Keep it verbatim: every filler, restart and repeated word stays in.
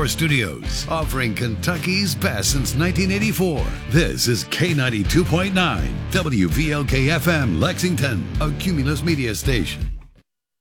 Outdoor Studios, offering Kentucky's best since nineteen eighty-four. This is K ninety-two point nine, W V L K F M, Lexington, a Cumulus Media station.